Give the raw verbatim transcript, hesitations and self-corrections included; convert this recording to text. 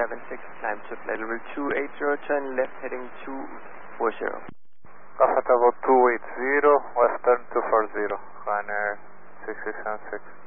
seven six, climb to flight level two eight zero, turn left heading two four zero. Comfortable two eight zero, Western two four zero, Ryanair six six seven six.